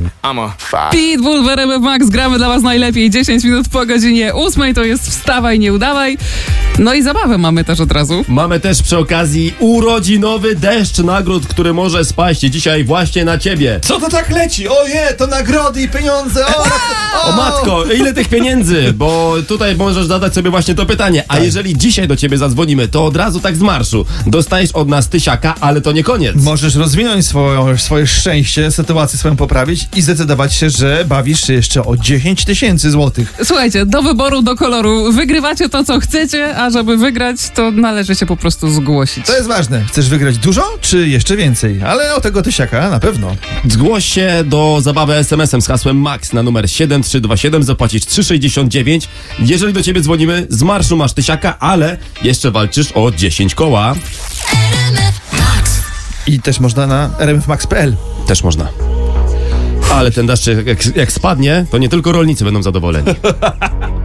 Pitbull w RMF Max, gramy dla was najlepiej 10 minut po godzinie 8, to jest wstawaj, nie udawaj. No i zabawę mamy też od razu. Mamy też przy okazji urodzinowy deszcz nagród, który może spaść dzisiaj właśnie na ciebie. Co to tak leci? Oje, to nagrody i pieniądze. O matko, ile tych pieniędzy? Bo tutaj możesz zadać sobie właśnie to pytanie. A jeżeli dzisiaj do ciebie zadzwonimy, to od razu tak z marszu dostajesz od nas 1000, ale to nie koniec. Możesz rozwinąć swoje szczęście, sytuację swoją poprawić i zdecydować się, że bawisz się jeszcze o 10 000 złotych. Słuchajcie, do wyboru, do koloru. Wygrywacie to, co chcecie, a żeby wygrać, to należy się po prostu zgłosić. To jest ważne. Chcesz wygrać dużo, czy jeszcze więcej? Ale o tego 1000 na pewno. Zgłoś się do zabawy SMS-em z hasłem MAX na numer 7327, zapłacisz 3,69. Jeżeli do ciebie dzwonimy, z marszu masz 1000, ale jeszcze walczysz o 10 koła. I też można na rmfmax.pl. Też można. Ale ten deszcz jak spadnie, to nie tylko rolnicy będą zadowoleni.